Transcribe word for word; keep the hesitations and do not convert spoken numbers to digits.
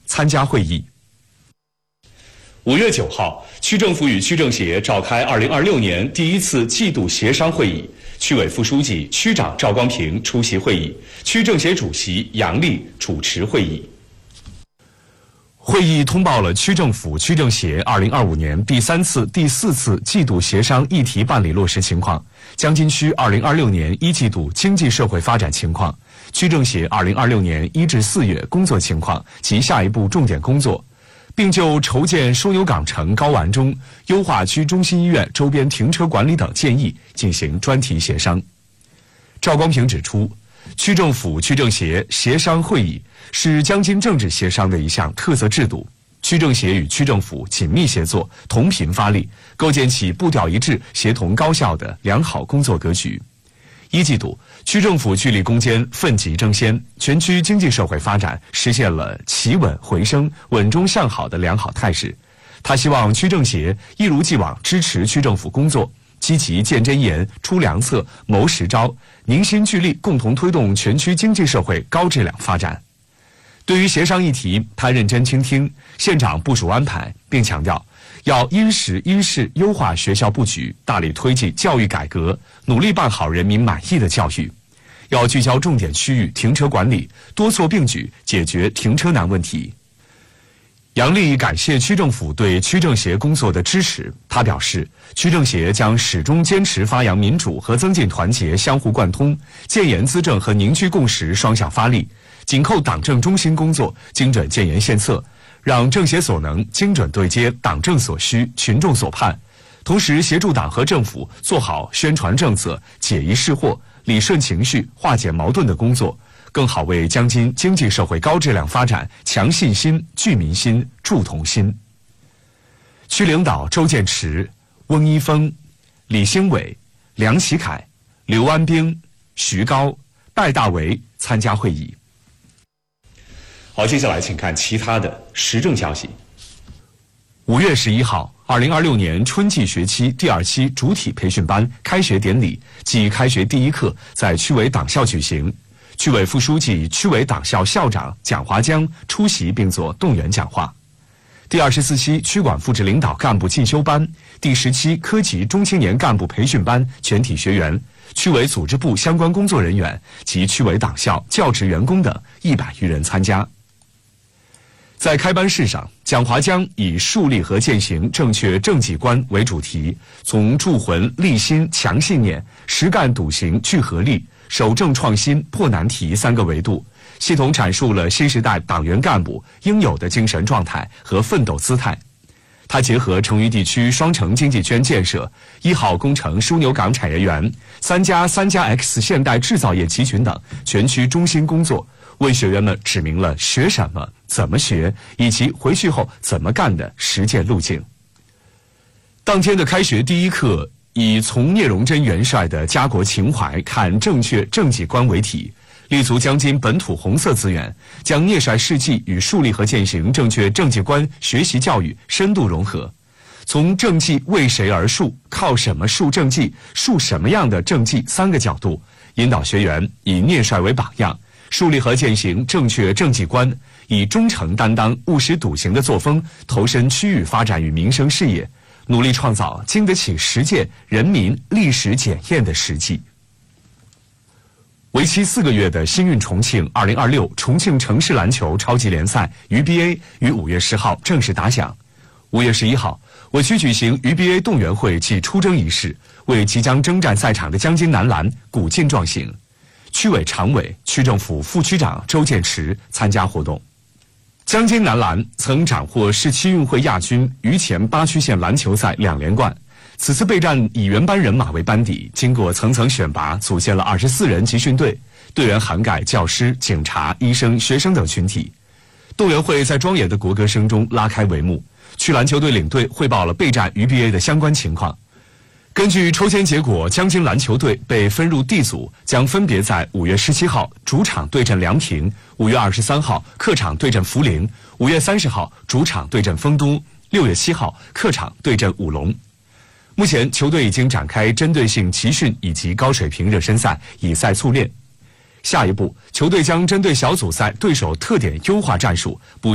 参加会议。五月九号，区政府与区政协召开二零二六年第一次季度协商会议，区委副书记、区长赵光平出席会议，区政协主席杨丽主持会议。会议通报了区政府、区政协二零二五年第三次、第四次季度协商议题办理落实情况，江津区二零二六年一季度经济社会发展情况，区政协二零二六年一至四月工作情况及下一步重点工作，并就筹建枢纽港城高完中、优化区中心医院周边停车管理等建议进行专题协商。赵光平指出，区政府、区政协协商会议是江津政治协商的一项特色制度，区政协与区政府紧密协作，同频发力，构建起步调一致、协同高效的良好工作格局。一季度，区政府聚力攻坚，奋楫争先，全区经济社会发展实现了企稳回升、稳中向好的良好态势。他希望区政协一如既往支持区政府工作，积极见真言、出良策、谋实招，凝心聚力，共同推动全区经济社会高质量发展。对于协商议题，他认真倾听，现场部署安排，并强调要因时因势优化学校布局，大力推进教育改革，努力办好人民满意的教育。要聚焦重点区域停车管理，多措并举解决停车难问题。杨丽感谢区政府对区政协工作的支持，他表示，区政协将始终坚持发扬民主和增进团结相互贯通，建言资政和凝聚共识双向发力，紧扣党政中心工作，精准建言献策，让政协所能精准对接党政所需、群众所盼，同时协助党和政府做好宣传政策、解疑释惑、理顺情绪、化解矛盾的工作，更好为江津经济社会高质量发展强信心、聚民心、助同心。区领导周建池、翁一峰、李兴伟、梁启凯、刘安兵、徐高、戴大为参加会议。好，接下来请看其他的时政消息。五月十一号，二零二六年春季学期第二期主体培训班开学典礼暨开学第一课在区委党校举行，区委副书记、区委党校校长蒋华江出席并作动员讲话。第二十四期区管副职领导干部进修班、第十期科级中青年干部培训班全体学员、区委组织部相关工作人员及区委党校教职员工等一百余人参加。在开班式上，蒋华江以树立和践行正确政绩观为主题，从铸魂立心强信念、实干笃行聚合力、守正创新破难题三个维度，系统阐述了新时代党员干部应有的精神状态和奋斗姿态。他结合成渝地区双城经济圈建设、一号工程枢纽港产业园、三加三加 X 现代制造业集群等全区中心工作，为学员们指明了学什么、怎么学以及回去后怎么干的实践路径。当天的开学第一课以从聂荣臻元帅的家国情怀看正确政绩观为题，立足江津本土红色资源，将聂帅事迹与树立和践行正确政绩观学习教育深度融合，从政绩为谁而树、靠什么树政绩、树什么样的政绩三个角度，引导学员以聂帅为榜样，树立和践行正确政绩观，以忠诚担当、务实笃行的作风投身区域发展与民生事业，努力创造经得起实践、人民历史检验的实际。为期四个月的新运重庆二零二六重庆城市篮球超级联赛 U B A 于五月十号正式打响。五月十一号，我区举行 U B A 动员会暨出征仪式，为即将征战赛场的江津男篮鼓劲壮行。区委常委、区政府副区长周建池参加活动。江津男篮曾斩获市七运会亚军、榆钱八区县篮球赛两连冠。此次备战以原班人马为班底，经过层层选拔，组建了二十四人集训队，队员涵盖教师、警察、医生、学生等群体。动员会在庄严的国歌声中拉开帷幕。区篮球队领队汇报了备战 U B A 的相关情况。根据抽签结果，江津篮球队被分入 D 组，将分别在五月十七号主场对阵梁平，五月二十三号客场对阵涪陵，五月三十号主场对阵丰都，六月七号客场对阵武隆。目前，球队已经展开针对性集训以及高水平热身赛，以赛促练。下一步，球队将针对小组赛对手特点优化战术，补